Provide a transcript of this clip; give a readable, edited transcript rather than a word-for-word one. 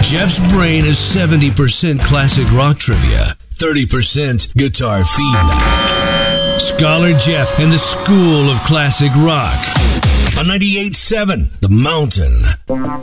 Jeff's brain is 70% classic rock trivia, 30% guitar feedback. Scholar Jeff and the School of Classic Rock on 98.7 The Mountain.